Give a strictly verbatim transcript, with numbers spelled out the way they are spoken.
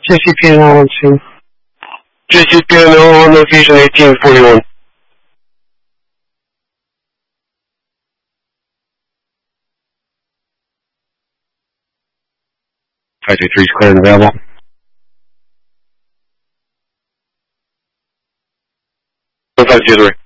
J C P N one one two. J C P N one one location eighteen forty-one. five two three is clear and available. five two three.